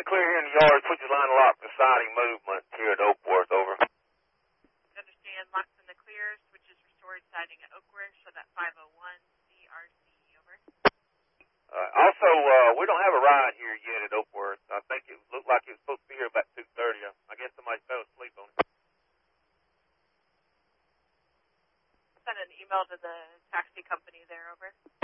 clear here in the yard. Put your line lock for siding movement here at Oakworth, over. Understand, locks in the clear, switches restored siding at Oakworth, so that 501 CRC, over. Also, we don't have a ride here yet at Oakworth. I think it looked like it was supposed to be here about 2:30. I guess somebody fell asleep on it. Send an email to the taxi company there, over.